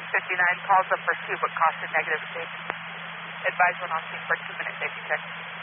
59, calls up for 2, but costed negative state. Advise when on scene for 2-minute safety check.